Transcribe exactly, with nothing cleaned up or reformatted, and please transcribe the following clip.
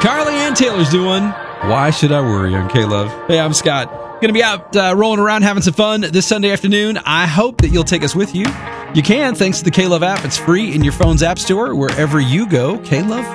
Carly Ann Taylor's doing Why Should I Worry on K-Love. Hey, I'm Scott. Going to be out uh, rolling around having some fun this Sunday afternoon. I hope that you'll take us with you. You can, thanks to the K-Love app. It's free in your phone's app store. Wherever you go, K-Love